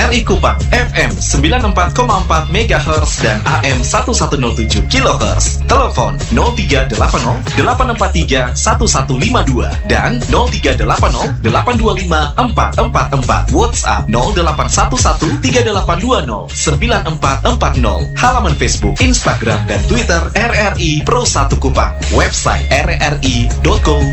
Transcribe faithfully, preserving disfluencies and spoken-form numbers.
R I Kupang F M sembilan puluh empat koma empat megahertz dan A M seribu seratus tujuh kilohertz. Telepon nol tiga delapan nol delapan empat tiga satu satu lima dua dan nol tiga delapan nol delapan dua lima empat empat empat. WhatsApp nol delapan satu satu tiga delapan dua nol sembilan empat empat nol. Halaman Facebook, Instagram, dan Twitter R R I Pro satu Kupang. Website r r i dot co